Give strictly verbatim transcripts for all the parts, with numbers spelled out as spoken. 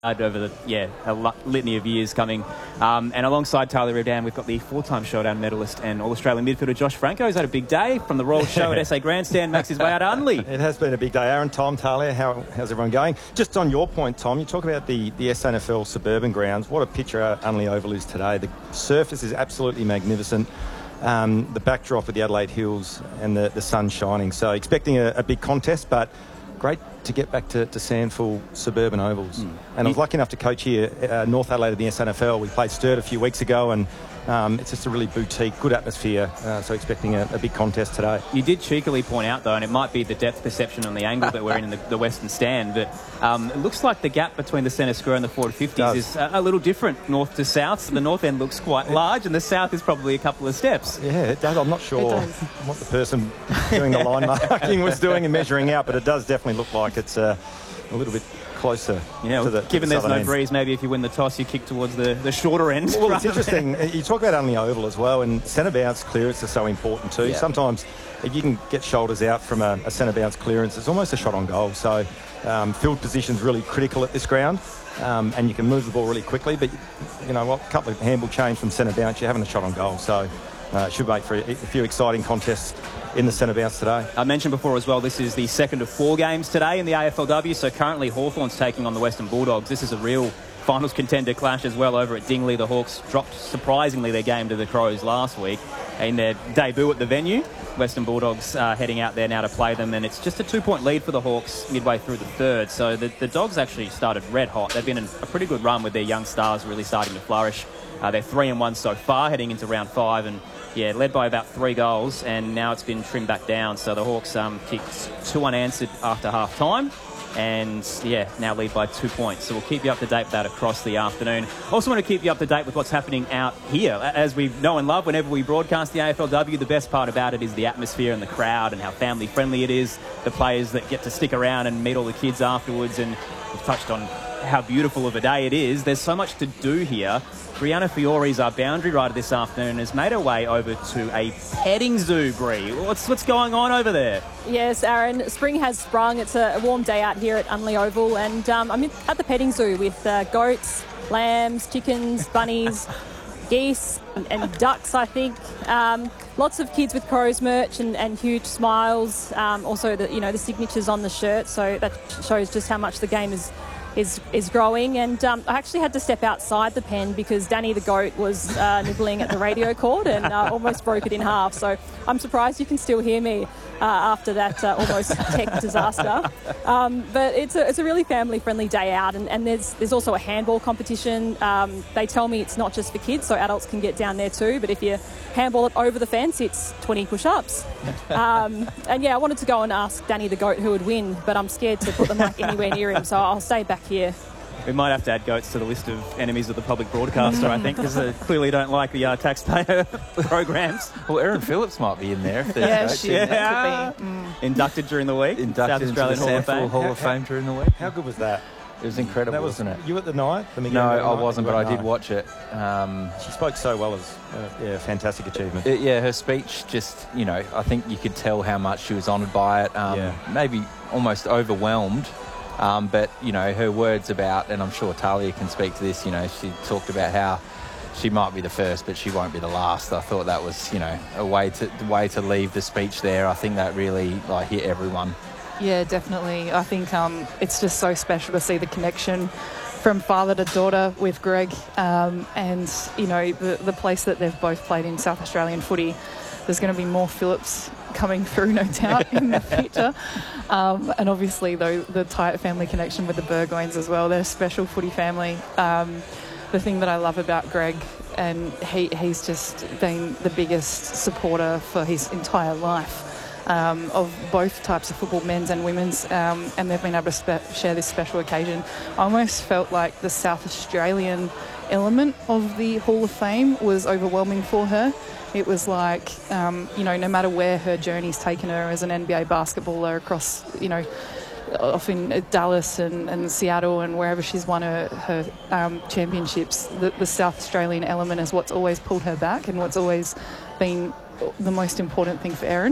over the, yeah, a litany of years coming. Um, and alongside Tyler Riordan, we've got the four-time Showdown medalist and All-Australian midfielder Josh Franco. He's had a big day from the Royal Show at S A Grandstand, makes his way out to Unley. It has been a big day. Aaron, Tom, Talia, how, how's everyone going? Just on your point, Tom, you talk about the, the S A N F L suburban grounds. What a picture Unley Oval is today. The surface is absolutely magnificent. Um, the backdrop of the Adelaide Hills and the, the sun shining. So expecting a, a big contest, but great to get back to, to Sandful suburban ovals. Mm. And I was lucky enough to coach here uh, North Adelaide in the S A N F L. We played Sturt a few weeks ago, and um, it's just a really boutique, good atmosphere. Uh, so expecting a, a big contest today. You did cheekily point out, though, and it might be the depth perception on the angle that we're in, in the, the western stand, but um, it looks like the gap between the centre square and the forward fifties is a, a little different north to south. So the north end looks quite large, and the south is probably a couple of steps. Yeah, it does. I'm not sure what the person doing the line marking was doing and measuring out, but it does definitely look like it's uh, a little bit closer. Yeah, to the, given to the there's no end. breeze, maybe if you win the toss, you kick towards the, the shorter end. Well, it's interesting. You talk about Unley Oval as well, and centre bounce clearance is so important too. Yeah. Sometimes if you can get shoulders out from a, a centre bounce clearance, it's almost a shot on goal. So um, field position's really critical at this ground, um, and you can move the ball really quickly. But you know what? A couple of handball change from centre bounce, you're having a shot on goal. So uh, it should make for a, a few exciting contests in the centre bounce today. I mentioned before as well, this is the second of four games today in the A F L W, so currently Hawthorn's taking on the Western Bulldogs. This is a real finals contender clash as well over at Dingley. The Hawks dropped, surprisingly, their game to the Crows last week in their debut at the venue. Western Bulldogs uh, heading out there now to play them, and it's just a two-point lead for the Hawks midway through the third, so the, the Dogs actually started red hot. They've been in a pretty good run with their young stars really starting to flourish. Uh, they're three and one so far, heading into round five, and yeah, led by about three goals, and now it's been trimmed back down. So the Hawks um, kicked two unanswered after half time, and yeah, now lead by two points. So we'll keep you up to date with that across the afternoon. Also want to keep you up to date with what's happening out here. As we know and love, whenever we broadcast the A F L W, the best part about it is the atmosphere and the crowd and how family friendly it is. The players that get to stick around and meet all the kids afterwards, and we've touched on how beautiful of a day it is. There's so much to do here. Brianna Fiore's our boundary rider this afternoon has made her way over to a petting zoo, Brie. What's, what's going on over there? Yes, Aaron, spring has sprung. It's a warm day out here at Unley Oval, and um, I'm at the petting zoo with uh, goats, lambs, chickens, bunnies, geese and, and ducks, I think. Um, lots of kids with Crows merch and, and huge smiles. Um, also, the, you know, the signatures on the shirt, so that shows just how much the game is is is growing. And um, I actually had to step outside the pen because Danny the goat was uh, nibbling at the radio cord and uh, almost broke it in half. So I'm surprised you can still hear me uh, after that uh, almost tech disaster. Um, but it's a, it's a really family-friendly day out, and, and there's there's also a handball competition. Um, they tell me it's not just for kids, so adults can get down there too. But if you handball it over the fence, it's twenty push-ups. Um, and yeah, I wanted to go and ask Danny the goat who would win, but I'm scared to put the mic anywhere near him, so I'll stay back here. We might have to add goats to the list of enemies of the public broadcaster, I think, because they clearly don't like the uh, taxpayer programs. Well, Erin Phillips might be in there if there's Yeah, goats she in there. Yeah. could be. Mm. Inducted during the week. Inducted into the Sandful Hall of Fame during the week. How good was that? It was incredible, That was, wasn't it? You at the night? The No, I night? wasn't, You but I weren't, did no. watch it. Um, She spoke so well as uh, yeah, fantastic achievement. it- Yeah, her speech just, you know, I think you could tell how much she was honoured by it. Um, Yeah. Maybe almost overwhelmed. Um, but, you know, her words about, and I'm sure Talia can speak to this, you know, she talked about how she might be the first, but she won't be the last. I thought that was, you know, a way to the way to leave the speech there. I think that really, like, hit everyone. Yeah, definitely. I think um, it's just so special to see the connection from father to daughter with Greg, um, and, you know, the, the place that they've both played in South Australian footy. There's going to be more Phillips coming through, no doubt, in the future. Um, and obviously, though, the tight family connection with the Burgoynes as well. They're a special footy family. Um, the thing that I love about Greg, and he, he's just been the biggest supporter for his entire life. Um, of both types of football, men's and women's, um, and they've been able to spe- share this special occasion. I almost felt like the South Australian element of the Hall of Fame was overwhelming for her. It was like, um, you know, no matter where her journey's taken her as an N B A basketballer across, you know, off in Dallas and, and Seattle and wherever she's won her, her um, championships, the, the South Australian element is what's always pulled her back and what's always been the most important thing for Erin.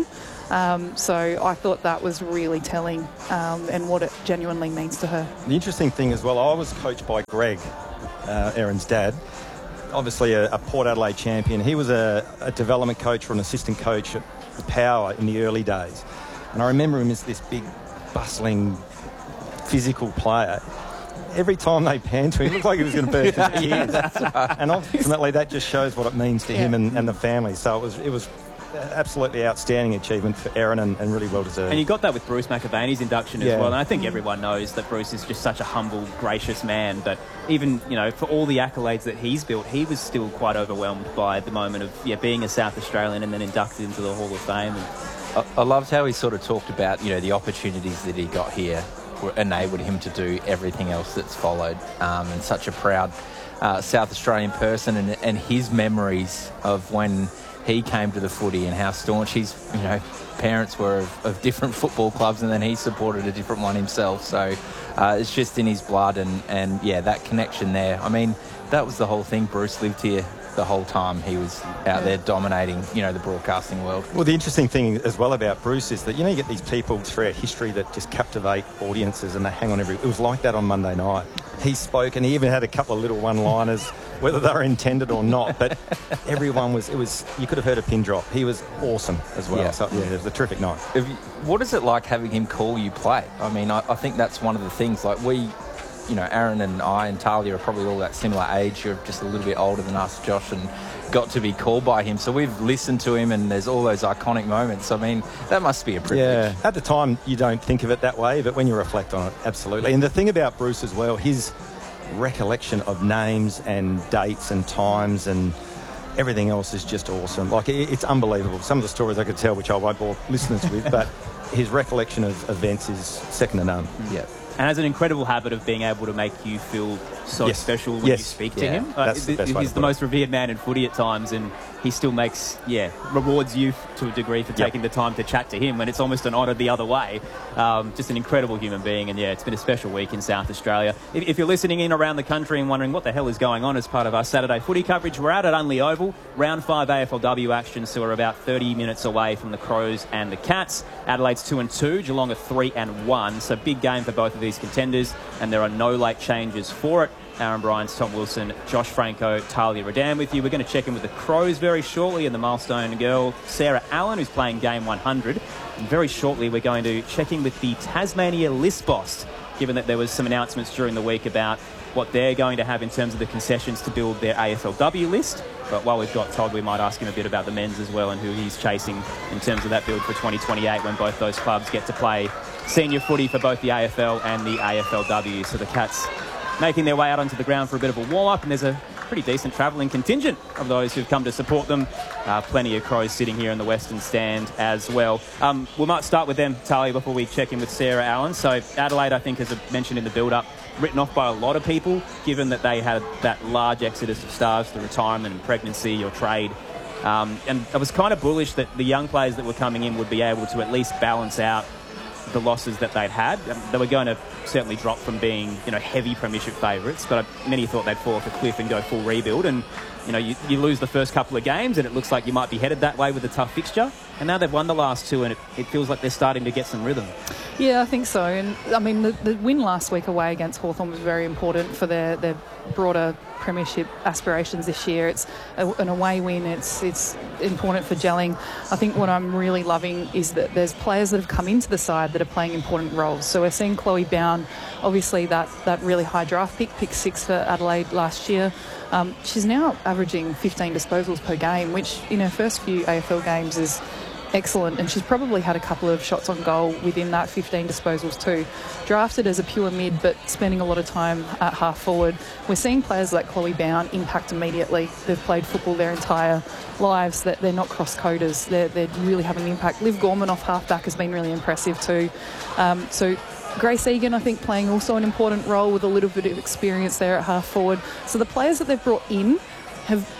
Um, so I thought that was really telling um, and what it genuinely means to her. The interesting thing as well, I was coached by Greg, uh, Erin's dad, obviously a, a Port Adelaide champion. He was a, a development coach or an assistant coach at the Power in the early days. And I remember him as this big, bustling, physical player. Every time they panned to him, it looked like he was going to burst into tears. Right. And ultimately, that just shows what it means to yeah. him and, and the family. So it was it was absolutely outstanding achievement for Erin and, and really well deserved. And you got that with Bruce McAvaney's induction yeah. as well. And I think everyone knows that Bruce is just such a humble, gracious man. But even, you know, for all the accolades that he's built, he was still quite overwhelmed by the moment of yeah being a South Australian and then inducted into the Hall of Fame. And I, I loved how he sort of talked about, you know, the opportunities that he got here enabled him to do everything else that's followed, um, and such a proud uh, South Australian person, and, and his memories of when he came to the footy and how staunch his, you know, parents were of, of different football clubs, and then he supported a different one himself. So uh, it's just in his blood, and, and yeah, that connection there. I mean, that was the whole thing. Bruce lived here the whole time he was out there dominating, you know, the broadcasting world. Well, the interesting thing as well about Bruce is that, you know, you get these people throughout history that just captivate audiences and they hang on every... It was like that on Monday night. He spoke and he even had a couple of little one-liners, whether they were intended or not, but everyone was... It was... You could have heard a pin drop. He was awesome as well. Yeah. So, yeah, it was a terrific night. If you, what is it like having him call you play? I mean, I, I think that's one of the things, like we... You know, Aaron and I and Talia are probably all that similar age. You're just a little bit older than us, Josh, and got to be called by him. So we've listened to him, and there's all those iconic moments. I mean, that must be a privilege. Yeah, at the time you don't think of it that way, but when you reflect on it, absolutely. And the thing about Bruce as well, his recollection of names and dates and times and everything else is just awesome. Like, it's unbelievable. Some of the stories I could tell, which I won't bore listeners with, but his recollection of events is second to none. Yeah. And has an incredible habit of being able to make you feel so yes. special when yes. you speak to yeah. him. Uh, That's the best way he's to the put most it. revered man in footy at times, and he still makes, yeah, rewards you to a degree for Yep. taking the time to chat to him when it's almost an honour the other way. Um, just an incredible human being, and yeah, it's been a special week in South Australia. If, if you're listening in around the country and wondering what the hell is going on as part of our Saturday footy coverage, we're out at Unley Oval, round five A F L W action, so we're about thirty minutes away from the Crows and the Cats. Adelaide's two and two, Geelong are three and one, so big game for both of these contenders, and there are no late changes for it. Aaron Bryans, Tom Wilson, Josh Franco, Talia Radan with you. We're going to check in with the Crows very shortly, and the milestone girl, Sarah Allen, who's playing game one hundred. And very shortly, we're going to check in with the Tasmania list boss, given that there was some announcements during the week about what they're going to have in terms of the concessions to build their A F L W list. But while we've got Todd, we might ask him a bit about the men's as well and who he's chasing in terms of that build for twenty twenty-eight, when both those clubs get to play senior footy for both the A F L and the A F L W. So the Cats making their way out onto the ground for a bit of a warm-up, and there's a pretty decent travelling contingent of those who've come to support them. Uh, plenty of Crows sitting here in the Western Stand as well. Um, we might start with them, Talia, before we check in with Sarah Allen. So Adelaide, I think, as I mentioned in the build-up, written off by a lot of people, given that they had that large exodus of stars to retirement and pregnancy or trade. Um, and I was kind of bullish that the young players that were coming in would be able to at least balance out the losses that they'd had. They were going to certainly drop from being, you know, heavy premiership favourites, but many thought they'd fall off a cliff and go full rebuild. And, you know, you, you lose the first couple of games and it looks like you might be headed that way with a tough fixture. And now they've won the last two, and it, it feels like they're starting to get some rhythm. Yeah, I think so. And, I mean, the, the win last week away against Hawthorn was very important for their, their broader premiership aspirations this year. It's a, an away win. It's it's important for gelling. I think what I'm really loving is that there's players that have come into the side that are playing important roles. So we're seeing Chloe Bown, obviously that, that really high draft pick, pick six for Adelaide last year. Um, she's now averaging fifteen disposals per game, which in her first few A F L games is excellent, and she's probably had a couple of shots on goal within that fifteen disposals too. Drafted as a pure mid, but spending a lot of time at half forward. We're seeing players like Chloe Bown impact immediately. They've played football their entire lives, that they're not cross-coders. They're, they're really having an impact. Liv Gorman off half-back has been really impressive too. Um, so Grace Egan, I think, playing also an important role with a little bit of experience there at half forward. So the players that they've brought in have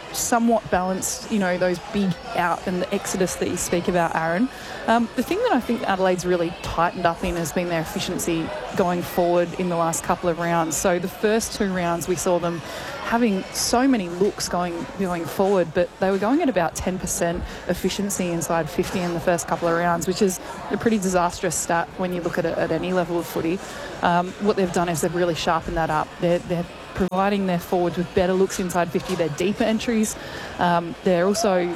somewhat balanced, you know, those big out and the exodus that you speak about, Aaron. Um, the thing that I think Adelaide's really tightened up in has been their efficiency going forward in the last couple of rounds. So the first two rounds we saw them having so many looks going going forward, but they were going at about ten percent efficiency inside fifty in the first couple of rounds, which is a pretty disastrous stat when you look at it at any level of footy. Um, what they've done is they've really sharpened that up. They're, they're providing their forwards with better looks inside fifty. They're deeper entries. Um, they're also...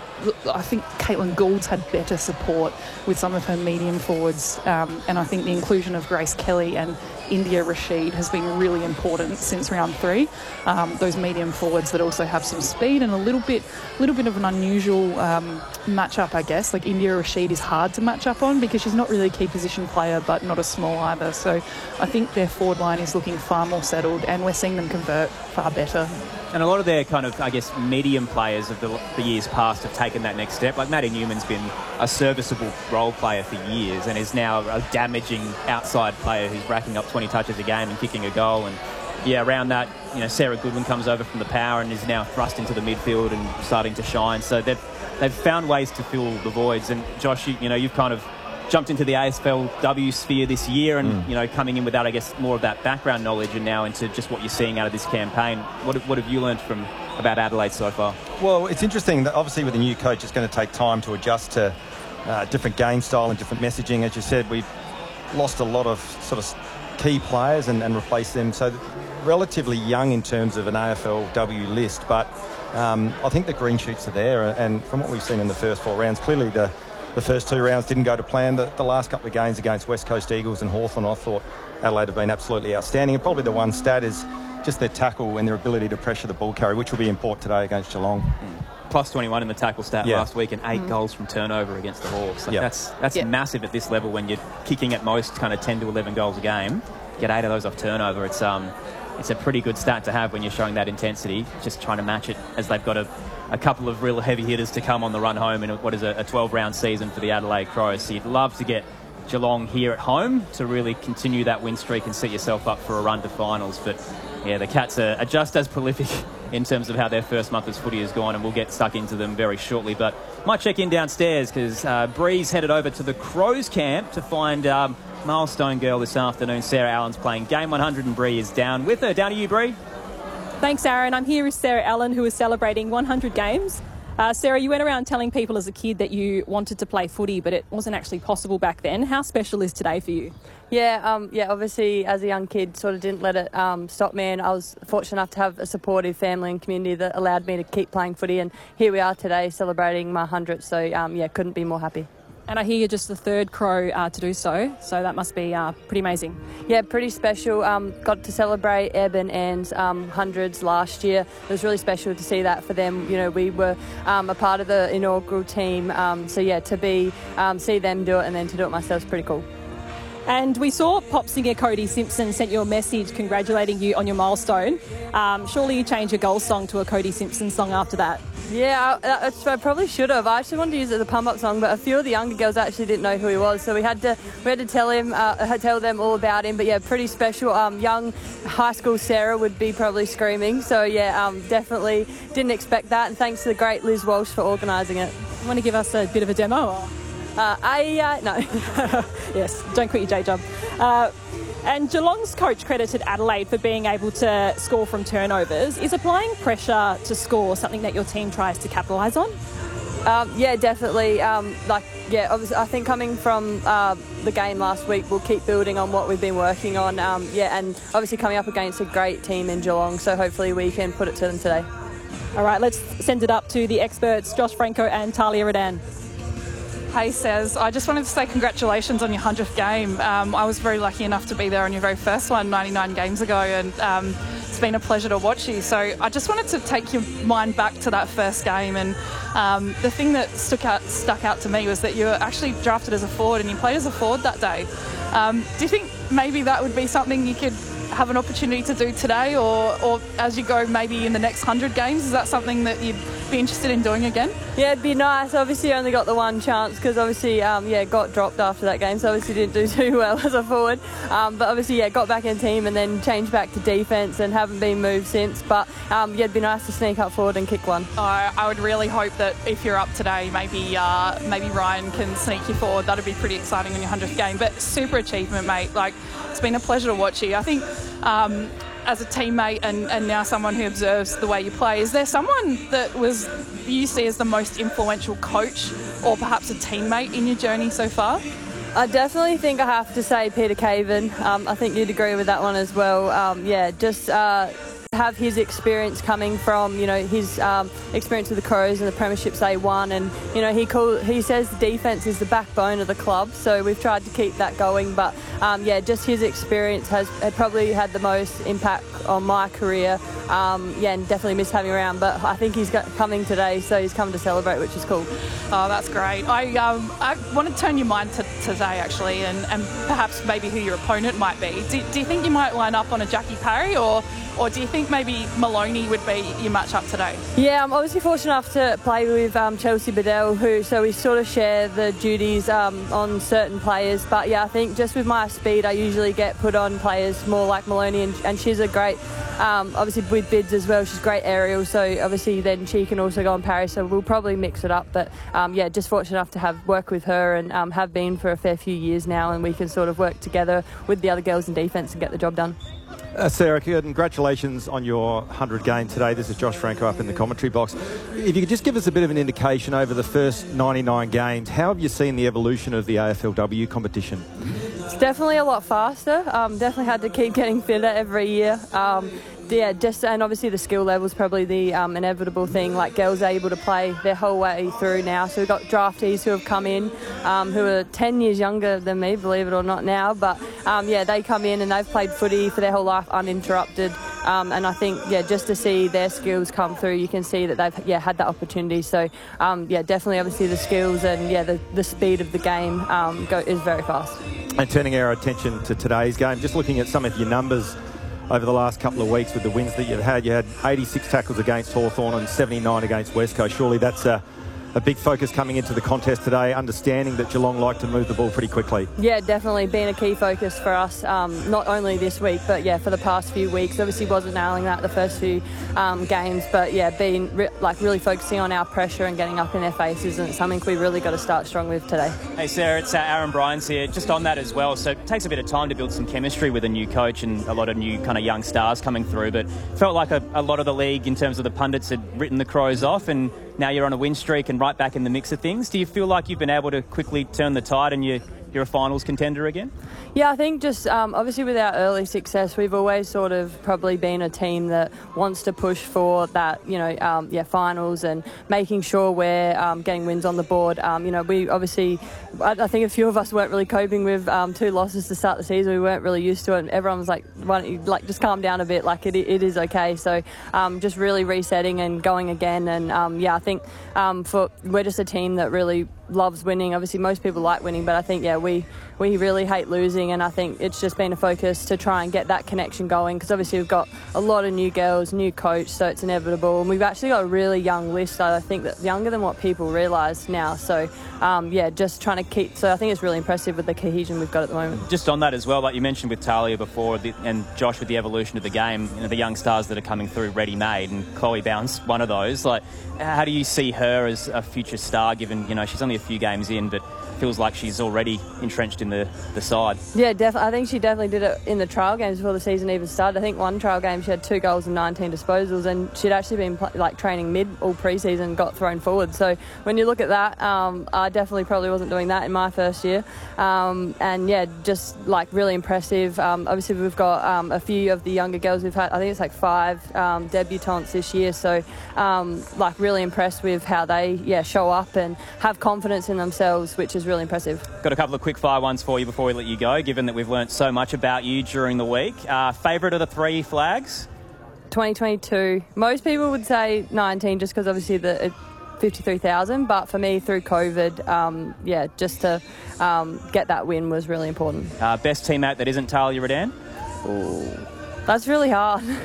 I think Caitlin Gould's had better support with some of her medium forwards, um, and I think the inclusion of Grace Kelly and India Rashid has been really important since round three. Um, those medium forwards that also have some speed and a little bit, little bit of an unusual um, matchup, I guess. Like India Rashid is hard to match up on because she's not really a key position player, but not a small either. So I think their forward line is looking far more settled, and we're seeing them convert far better. And a lot of their kind of, I guess, medium players of the, the years past have taken that next step. Like Maddie Newman's been a serviceable role player for years and is now a damaging outside player who's racking up twenty touches a game and kicking a goal. And yeah, around that, you know, Sarah Goodwin comes over from the power and is now thrust into the midfield and starting to shine. So they've they've found ways to fill the voids. And Josh, you, you know, you've kind of jumped into the A S F L W sphere this year and, mm. you know, coming in without, I guess, more of that background knowledge and now into just what you're seeing out of this campaign. What, what have you learned from about Adelaide so far? Well, it's interesting that obviously with the new coach, it's going to take time to adjust to uh, different game style and different messaging. As you said, we've lost a lot of sort of key players and, and replaced them. So relatively young in terms of an A F L W list, but um, I think the green shoots are there. And from what we've seen in the first four rounds, clearly the The first two rounds didn't go to plan. The, the last couple of games against West Coast Eagles and Hawthorn, I thought Adelaide have been absolutely outstanding. And probably the one stat is just their tackle and their ability to pressure the ball carry, which will be important today against Geelong. Mm. Plus twenty-one in the tackle stat yeah. last week and eight mm. goals from turnover against the Hawks. Like yep. That's that's yep. massive at this level when you're kicking at most kind of ten to eleven goals a game. Get eight of those off turnover. It's um, it's a pretty good stat to have when you're showing that intensity. Just trying to match it as they've got a a couple of real heavy hitters to come on the run home in what is a twelve-round season for the Adelaide Crows. So you'd love to get Geelong here at home to really continue that win streak and set yourself up for a run to finals. But, yeah, the Cats are, are just as prolific in terms of how their first month as footy has gone, and we'll get stuck into them very shortly. But might check in downstairs because uh, Bree's headed over to the Crows camp to find um, milestone girl this afternoon. Sarah Allen's playing game one hundred and Bree is down with her. Down to you, Bree. Thanks, Aaron. I'm here with Sarah Allen, who is celebrating one hundred games. Uh, Sarah, you went around telling people as a kid that you wanted to play footy, but it wasn't actually possible back then. How special is today for you? Yeah, um, yeah. Obviously, as a young kid, sort of didn't let it um, stop me, and I was fortunate enough to have a supportive family and community that allowed me to keep playing footy. And here we are today, celebrating my hundredth. So, um, yeah, couldn't be more happy. And I hear you're just the third Crow uh, to do so, so that must be uh, pretty amazing. Yeah, pretty special. Um, got to celebrate Eb and Anne's um, hundreds last year. It was really special to see that for them. You know, we were um, a part of the inaugural team, um, so yeah, to be um, see them do it and then to do it myself is pretty cool. And we saw pop singer Cody Simpson sent you a message congratulating you on your milestone. Um, surely you changed your goal song to a Cody Simpson song after that. Yeah, I, I probably should have. I actually wanted to use it as a pump-up song, but a few of the younger girls actually didn't know who he was, so we had to we had to tell him, uh, tell them all about him. But yeah, pretty special. Um, young high school Sarah would be probably screaming. So yeah, um, definitely didn't expect that. And thanks to the great Liz Walsh for organising it. You want to give us a bit of a demo? Or? Uh, I uh, no. Yes, don't quit your day job. Uh, And Geelong's coach credited Adelaide for being able to score from turnovers. Is applying pressure to score something that your team tries to capitalise on? Um, yeah, definitely. Um, like, yeah, obviously, I think coming from uh, the game last week, we'll keep building on what we've been working on. Um, yeah, and obviously coming up against a great team in Geelong, so hopefully we can put it to them today. All right, let's send it up to the experts, Josh Franco and Talia Radan. Hey, Saz. I just wanted to say congratulations on your hundredth game. Um, I was very lucky enough to be there on your very first one ninety-nine games ago, and um, it's been a pleasure to watch you. So I just wanted to take your mind back to that first game, and um, the thing that stuck out, stuck out to me was that you were actually drafted as a forward and you played as a forward that day. Um, do you think maybe that would be something you could have an opportunity to do today, or, or as you go maybe in the next hundred games? Is that something that you'd be interested in doing again? Yeah, it'd be nice. Obviously, only got the one chance because obviously, um, yeah, got dropped after that game, so obviously didn't do too well as a forward. Um, but obviously, yeah, got back in team and then changed back to defence and haven't been moved since. But um, yeah, it'd be nice to sneak up forward and kick one. I, I would really hope that if you're up today, maybe uh, maybe Ryan can sneak you forward. That'd be pretty exciting in your hundredth game. But super achievement, mate. Like, it's been a pleasure to watch you. I think. Um, as a teammate and, and now someone who observes the way you play, is there someone that was you see as the most influential coach or perhaps a teammate in your journey so far? I definitely think I have to say Peter Caven. Um, I think you'd agree with that one as well. Um, yeah, just uh, have his experience coming from, you know, his um, experience with the Crows and the premierships they won, and you know he call, he says the defence is the backbone of the club, so we've tried to keep that going. But um, yeah, just his experience has had probably had the most impact on my career. Um, yeah, and definitely miss having him around. But I think he's got, coming today, so he's come to celebrate, which is cool. Oh, that's great. I um, I want to turn your mind to today actually, and, and perhaps maybe who your opponent might be. Do, do you think you might line up on a Jackie Parry, or or do you think maybe Maloney would be your match-up today? Yeah, I'm obviously fortunate enough to play with um, Chelsea Bedell, who so we sort of share the duties um, on certain players. But yeah, I think just with my speed, I usually get put on players more like Maloney, and, and she's a great, um, obviously with bids as well, she's great aerial, so obviously then she can also go on parry, so we'll probably mix it up. But um, yeah, just fortunate enough to have work with her and um, have been for a fair few years now, and we can sort of work together with the other girls in defence and get the job done. Uh, Sarah, congratulations on your hundred game today. This is Josh Franco up in the commentary box. If you could just give us a bit of an indication over the first ninety-nine games, how have you seen the evolution of the A F L W competition? It's definitely a lot faster. Um, definitely had to keep getting fitter every year. Um, yeah, just and obviously the skill level is probably the um, inevitable thing. Like girls are able to play their whole way through now. So we've got draftees who have come in, um, who are ten years younger than me, believe it or not now. But um, yeah, they come in and they've played footy for their whole life uninterrupted. Um, and I think yeah, just to see their skills come through, you can see that they've yeah had that opportunity. So um, yeah, definitely obviously the skills and yeah the, the speed of the game um, go, is very fast. And turning our attention to today's game, just looking at some of your numbers over the last couple of weeks with the wins that you've had. You had eighty-six tackles against Hawthorn and seventy-nine against West Coast. Surely that's a, a big focus coming into the contest today, understanding that Geelong like to move the ball pretty quickly. Yeah, definitely been a key focus for us, um, not only this week, but yeah, for the past few weeks. Obviously wasn't nailing that the first few um, games, but yeah, been re- like really focusing on our pressure and getting up in their faces, and it's something we really got to start strong with today. Hey Sarah, it's uh, Aaron Bryans here. Just on that as well, so it takes a bit of time to build some chemistry with a new coach and a lot of new kind of young stars coming through, but felt like a, a lot of the league in terms of the pundits had written the Crows off, and now you're on a win streak and right back in the mix of things. Do you feel like you've been able to quickly turn the tide and you, you're a finals contender again? Yeah, I think just um, obviously with our early success, we've always sort of probably been a team that wants to push for that, you know, um, yeah, finals and making sure we're um, getting wins on the board. Um, you know, we obviously, I, I think a few of us weren't really coping with um, two losses to start the season. We weren't really used to it, and everyone was like, why don't you like just calm down a bit? Like it, it is okay. So um, just really resetting and going again. And um, yeah, I think um, for we're just a team that really loves winning. Obviously most people like winning, but I think yeah we we really hate losing, and I think it's just been a focus to try and get that connection going, because obviously we've got a lot of new girls, new coach, so it's inevitable, and we've actually got a really young list, so I think that younger than what people realise now. So um, yeah, just trying to keep, so I think it's really impressive with the cohesion we've got at the moment. Just on that as well, like you mentioned with Talia before, the, and Josh with the evolution of the game, you know, the young stars that are coming through ready-made, and Chloe Bounce one of those. Like, how do you see her as a future star, given you know she's only a few games in, but feels like she's already entrenched in the, the side? Yeah, definitely. I think she definitely did it in the trial games before the season even started. I think one trial game she had two goals and nineteen disposals, and she'd actually been pl- like training mid all pre-season, got thrown forward. So when you look at that, um, I definitely probably wasn't doing that in my first year. Um, and yeah, just like really impressive. Um, obviously we've got um, a few of the younger girls we've had. I think it's like five um, debutantes this year. So um, like really impressed with how they yeah show up and have confidence in themselves, which is really impressive. Got a couple of quick fire ones for you before we let you go, given that we've learnt so much about you during the week. Uh, favourite of the three flags? twenty twenty-two. Most people would say nineteen, just because obviously the it, fifty-three thousand, but for me through COVID, um, yeah, just to um, get that win was really important. Uh, best teammate that isn't Talia Redan? Ooh, that's really hard.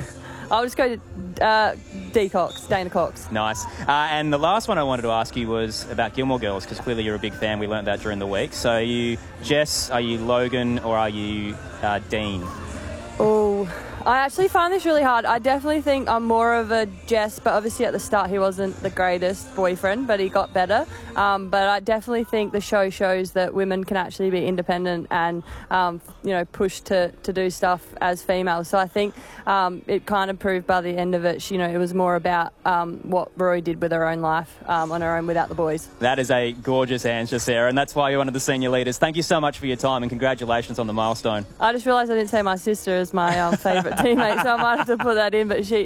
I'll just go to uh, D Cox, Dana Cox. Nice. Uh, and the last one I wanted to ask you was about Gilmore Girls, because clearly you're a big fan. We learnt that during the week. So are you Jess, are you Logan, or are you uh, Dean? Oh, I actually find this really hard. I definitely think I'm more of a Jess, but obviously at the start he wasn't the greatest boyfriend, but he got better. Um, but I definitely think the show shows that women can actually be independent and, um, you know, push to, to do stuff as females. So I think um, it kind of proved by the end of it, she, you know, it was more about um, what Rory did with her own life um, on her own without the boys. That is a gorgeous answer, Sarah, and that's why you're one of the senior leaders. Thank you so much for your time, and congratulations on the milestone. I just realised I didn't say my sister is my um, favourite teammate, so I might have to put that in, but she